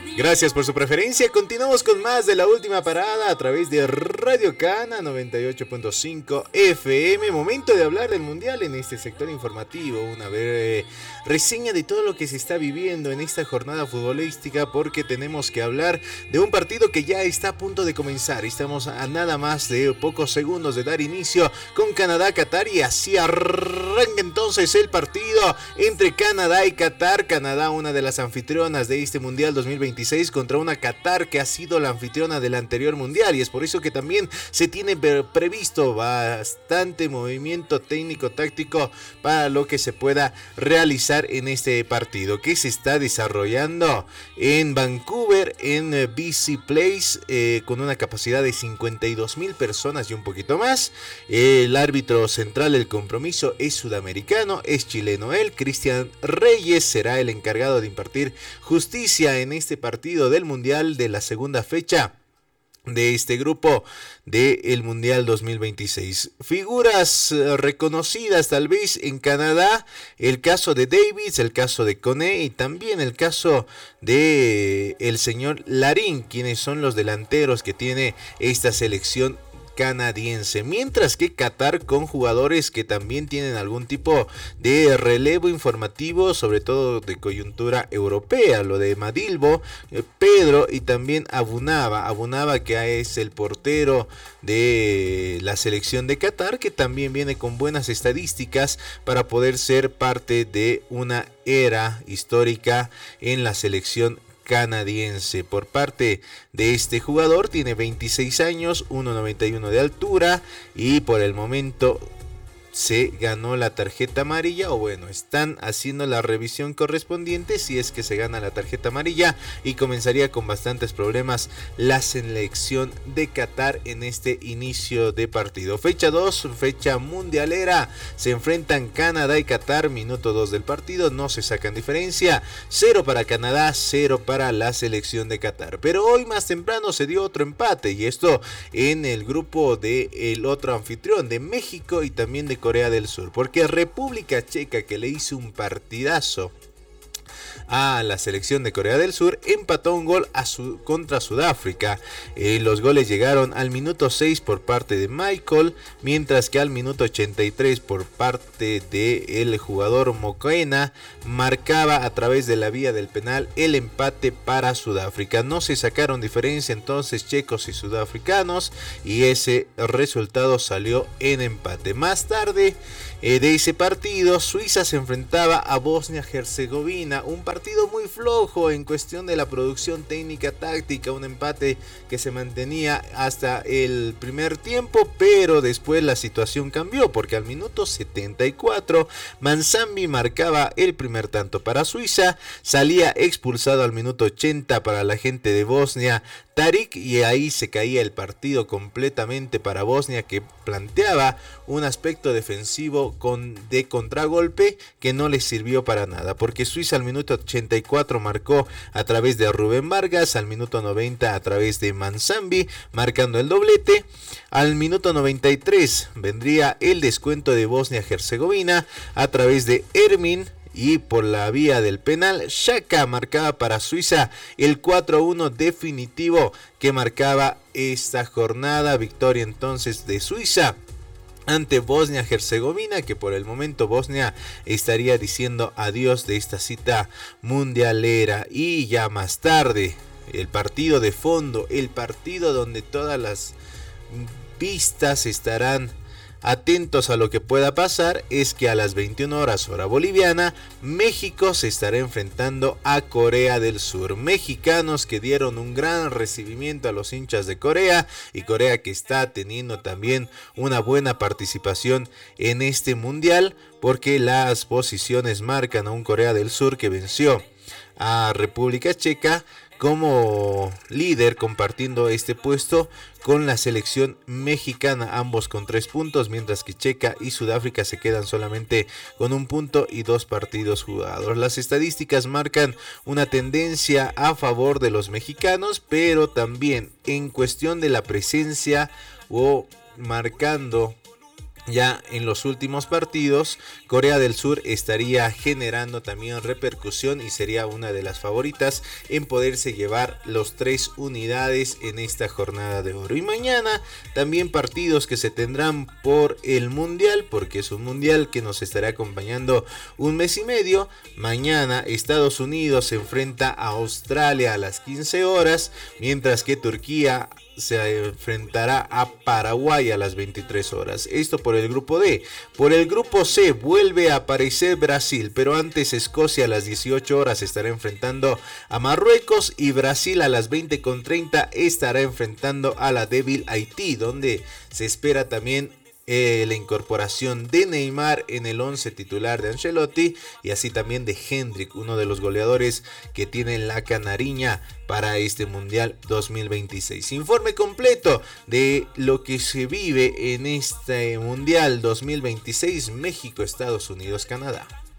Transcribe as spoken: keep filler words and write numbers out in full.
Gracias por su preferencia. Continuamos con más de La Última Parada a través de Radio Cana noventa y ocho punto cinco F M. Momento de hablar del Mundial en este sector informativo. Una breve reseña de todo lo que se está viviendo en esta jornada futbolística, porque tenemos que hablar de un partido que ya está a punto de comenzar. Estamos a nada más de pocos segundos de dar inicio con Canadá-Qatar, y así arranca entonces el partido entre Canadá y Qatar. Canadá, una de las anfitrionas de este Mundial dos mil veintiséis, contra una Qatar que ha sido la anfitriona del anterior mundial, y es por eso que también se tiene previsto bastante movimiento técnico táctico para lo que se pueda realizar en este partido, que se está desarrollando en Vancouver, en B C Place, eh, con una capacidad de cincuenta y dos mil personas y un poquito más. El árbitro central del compromiso es sudamericano, es chileno él. Cristian Reyes será el encargado de impartir justicia en este partido del Mundial de la segunda fecha de este grupo del Mundial dos mil veintiséis. Figuras reconocidas tal vez en Canadá: el caso de Davis, el caso de Kone y también el caso de el señor Larin, quienes son los delanteros que tiene esta selección canadiense, mientras que Qatar, con jugadores que también tienen algún tipo de relevo informativo, sobre todo de coyuntura europea, lo de Madilbo, eh, Pedro y también Abunaba, Abunaba que es el portero de la selección de Qatar, que también viene con buenas estadísticas para poder ser parte de una era histórica en la selección canadiense. Por parte de este jugador, tiene veintiséis años, uno noventa y uno de altura, y por el momento se ganó la tarjeta amarilla, o bueno, están haciendo la revisión correspondiente si es que se gana la tarjeta amarilla, y comenzaría con bastantes problemas la selección de Qatar en este inicio de partido. Fecha dos, fecha mundialera, se enfrentan Canadá y Qatar, minuto dos del partido, no se sacan diferencia, cero para Canadá, cero para la selección de Qatar. Pero hoy más temprano se dio otro empate, y esto en el grupo del otro anfitrión, de México y también de Corea del Sur, porque República Checa, que le hizo un partidazo a la selección de Corea del Sur, empató un gol a su, contra Sudáfrica. Eh, los goles llegaron al minuto seis por parte de Michael, mientras que al minuto ochenta y tres por parte del jugador Mokoena marcaba a través de la vía del penal el empate para Sudáfrica. No se sacaron diferencia entonces checos y sudafricanos, y ese resultado salió en empate. Más tarde eh, de ese partido, Suiza se enfrentaba a Bosnia-Herzegovina, un partido muy flojo en cuestión de la producción técnica táctica, un empate que se mantenía hasta el primer tiempo, pero después la situación cambió, porque al minuto setenta y cuatro Manzambi marcaba el primer tanto para Suiza, salía expulsado al minuto ochenta para la gente de Bosnia Tarik, y ahí se caía el partido completamente para Bosnia, que planteaba un aspecto defensivo con, de contragolpe que no les sirvió para nada, porque Suiza al minuto ochenta y cuatro marcó a través de Rubén Vargas, al minuto noventa a través de Manzambi marcando el doblete, al minuto noventa y tres vendría el descuento de Bosnia-Herzegovina a través de Ermin, y por la vía del penal Xhaka marcaba para Suiza el cuatro a uno definitivo que marcaba esta jornada. Victoria entonces de Suiza ante Bosnia-Herzegovina, que por el momento Bosnia estaría diciendo adiós de esta cita mundialera. Y ya más tarde, el partido de fondo, el partido donde todas las vistas estarán atentos a lo que pueda pasar, es que a las veintiuna horas hora boliviana, México se estará enfrentando a Corea del Sur. Mexicanos que dieron un gran recibimiento a los hinchas de Corea, y Corea que está teniendo también una buena participación en este mundial, porque las posiciones marcan a un Corea del Sur que venció a República Checa como líder, compartiendo este puesto con la selección mexicana, ambos con tres puntos, mientras que Checa y Sudáfrica se quedan solamente con un punto y dos partidos jugados. Las estadísticas marcan una tendencia a favor de los mexicanos, pero también en cuestión de la presencia o marcando Ya en los últimos partidos, Corea del Sur estaría generando también repercusión y sería una de las favoritas en poderse llevar los tres unidades en esta jornada de oro. Y mañana también partidos que se tendrán por el mundial, porque es un mundial que nos estará acompañando un mes y medio. Mañana Estados Unidos se enfrenta a Australia a las quince horas, mientras que Turquía se enfrentará a Paraguay a las veintitrés horas. Esto por el grupo D. Por el grupo C vuelve a aparecer Brasil, pero antes Escocia a las dieciocho horas estará enfrentando a Marruecos y Brasil a las veinte con treinta estará enfrentando a la débil Haití, donde se espera también Eh, la incorporación de Neymar en el once titular de Ancelotti y así también de Hendrik, uno de los goleadores que tiene la canariña para este Mundial dos mil veintiséis. Informe completo de lo que se vive en este Mundial dos mil veintiséis, México, Estados Unidos, Canadá.